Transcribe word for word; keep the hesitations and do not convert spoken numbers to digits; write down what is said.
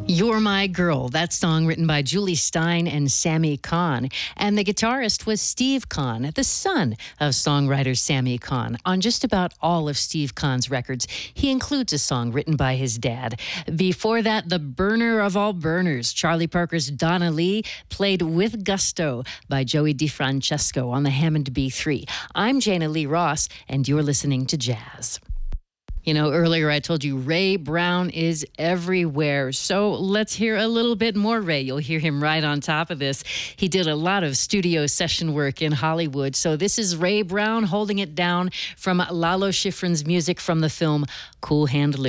You're My Girl, that song written by Julie Stein and Sammy Cahn. And the guitarist was Steve Cahn, the son of songwriter Sammy Cahn. On just about all of Steve Cahn's records, he includes a song written by his dad. Before that, the burner of all burners, Charlie Parker's Donna Lee, played With Gusto by Joey DeFrancesco on the Hammond B three. I'm Jana Lee Ross, and you're listening to Jazz. You know, earlier I told you Ray Brown is everywhere. So let's hear a little bit more Ray. You'll hear him right on top of this. He did a lot of studio session work in Hollywood. So this is Ray Brown holding it down from Lalo Schifrin's music from the film Cool Hand Luke.